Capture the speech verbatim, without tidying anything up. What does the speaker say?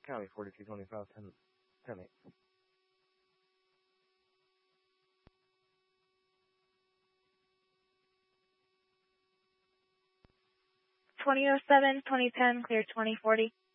County, forty-two twenty-five, ten, ten eight. twenty oh seven, twenty ten, clear twenty forty.